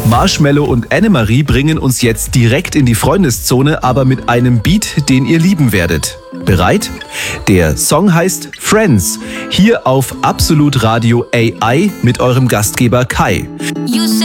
Marshmello und Annemarie bringen uns jetzt direkt in die Freundeszone, aber mit einem Beat, den ihr lieben werdet. Bereit? Der Song heißt Friends. Hier auf Absolut Radio AI mit eurem Gastgeber Kai.